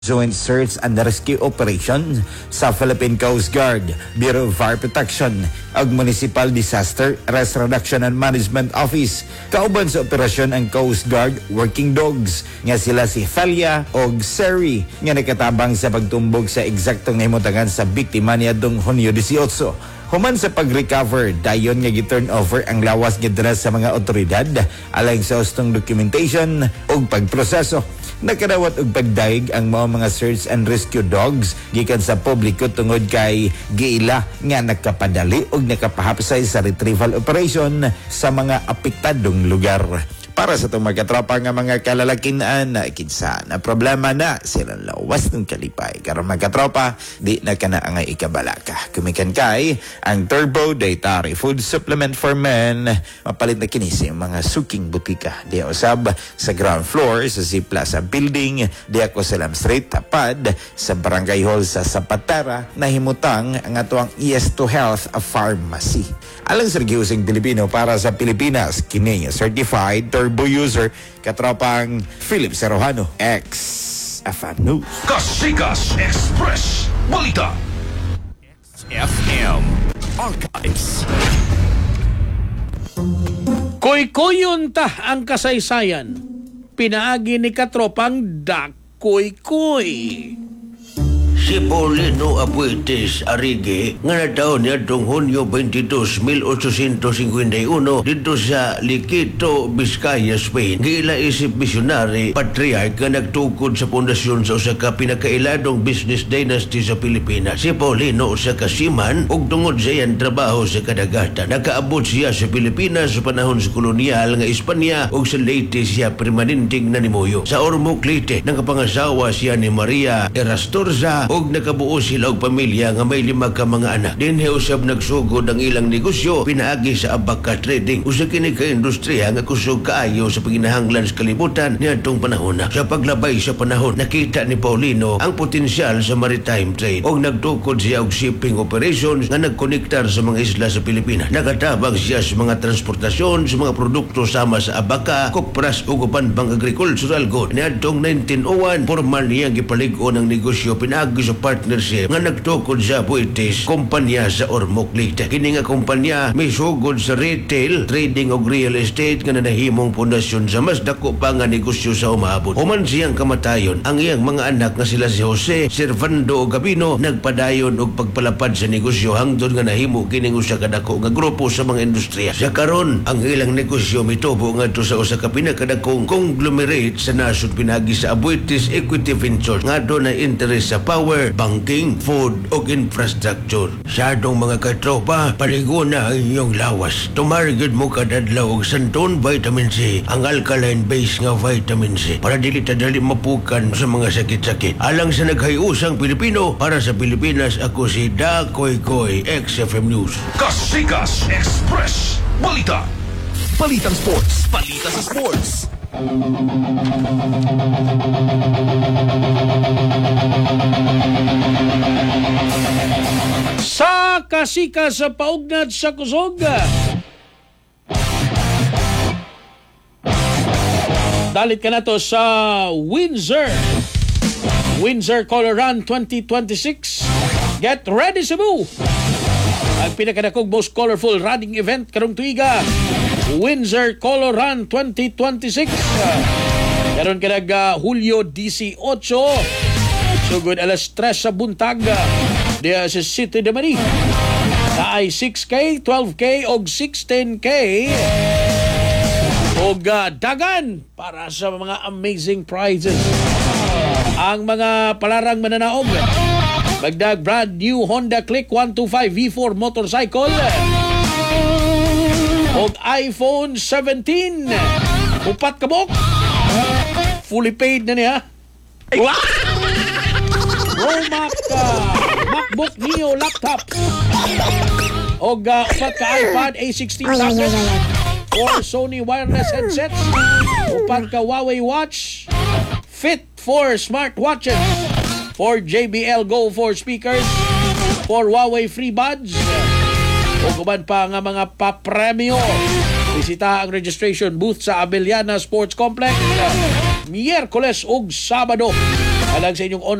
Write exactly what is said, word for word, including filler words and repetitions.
Joint Search and Rescue Operation sa Philippine Coast Guard, Bureau of Fire Protection ug Municipal Disaster Risk Reduction and Management Office. Kauban sa operasyon ang Coast Guard Working Dogs nga sila si Thalia ug Seri nga nakatabang sa pagtumbog sa eksaktong nahimutangan sa biktima niadtong Hunyo eighteen. Human sa pag-recover, dayon nga gi-turn over ang lawas gidala sa mga otoridad alang sa ustong documentation ug pagproseso. Nakadawat og pagdaig ang mga mga search and rescue dogs gikan sa publiko tungod kay giila nga nakapadali ug nakapahapsay sa retrieval operation sa mga apektadong lugar. Para sa itong magkatropa nga mga kalalakinan na kinsa na problema na silang lawas ng kalipay. Karon magkatropa, di na ka na ang ikabalaka. Kumikan kay ang Turbo Dietary Food Supplement for Men. Mapalit na kinisi mga suking butika. Di usab sa ground floor sa C Plaza Building. Di ako Salam Street tapad sa Barangay Hall sa Zapatera na himutang ang atuang E S two Health Pharmacy. Alang sa Giusing Pilipino para sa Pilipinas, kini certified Turbo user katropang Philip Serojano, X-F M News. Kasikas Express Balita F M Archives. Koy-koyon ta ang kasaysayan. Pinaagi ni katropang Dakoy-koy. Si Paulino Abuetes Arrigue nga nataon niya tong Hunyo twenty-two, eighteen fifty-one dito sa Liquito, Vizcaya, Spain. Gila isip misyonary patriarch nga nagtukod sa pundasyon sa usa ka pinakailadong business dynasty sa Pilipinas. Si Paulino usa ka seaman ug tungod sa iyang trabaho sa kadagatan, nakaabot siya sa Pilipinas sa panahon sa kolonyal nga Espanya ug sa Leyte siya permanenteng nanimuyo. Sa Ormoc, Leyte, nakapangasawa siya ni Maria Erastorza ug nakabuo sila og pamilya nga may lima ka mga anak. Dinhi usab nagsugod ang ilang negosyo pinaagi sa abaka trading. Usa kini ka industriya nga kusog kaayo sa paginahanglan sa kalibutan niadtong panahon. Sa paglabay sa panahon, nakita ni Paulino ang potensyal sa maritime trade ug nagtukod siya og shipping operations nga nagkonektar sa mga isla sa Pilipinas. Nagatabang siya sa mga transportasyon sa mga produkto sama sa abaka, kopras ug uban pang agricultural good. Niadtong nineteen oh one, formal niyang gipalig-on ang negosyo pinaagi sa partnership nga nagtukod sa Abuetes kumpanya sa Ormoc, Leyte. Kini nga kumpanya may sugod sa retail, trading ug real estate nga nanahimong pundasyon sa mas dako pa nga negosyo sa umaabot. Human siyang kamatayon, ang iyang mga anak nga sila si Jose, Servando ug Gabino nagpadayon og pagpalapad sa negosyo hangtod nga nahimo kining usa ka dako nga grupo sa mga industriya. Sa karon, ang ilang negosyo mitubo ngadto sa usa ka pinakadakong conglomerate sa nasod pinagi sa Abuetes Equity Ventures nga do na interest sa power, banking, food o infrastructure. Sa atong mga katropa, paligo na ang inyong lawas. Tumarigid mo kadadlaw og santon vitamin C, ang alkaline base nga vitamin C, para dili ta dali mapukan sa mga sakit-sakit. Alang sa naghayusang Pilipino, para sa Pilipinas, ako si Dakoy-koy, X F M News. Kasikas Express Balita. Balitang Sports. Balita sa Sports. Sa kasika sa paugnat sa kusog. Dalit ka na to sa Windsor. Windsor Color Run twenty twenty-six. Get ready, Cebu! Ang pinakadakong most colorful running event karong tuiga. Windsor Color Run twenty twenty-six. Karon kanag uh, Hulyo eighteen. Sugod alas tres sa buntag. Diya sa City de Manila. Na ay six K, twelve K og sixteen K. Og uh, dagan para sa mga amazing prizes. Ang mga palarang mananaog. Magdag brand new Honda Click one twenty-five V four motorcycle. Og iPhone seventeen. Upat kabok. Fully paid na niya. Pro Mac uh, MacBook Neo laptop. Og uh, upat ka iPad A sixteen tablet. Or Sony wireless headsets. Upat ka Huawei Watch. Fit for smartwatches. For J B L Go four speakers. For Huawei free buds. O kuman pa nga mga papremyo. Bisita ang registration booth sa Abellana Sports Complex Miyerkules ug Sabado. Alang sa inyong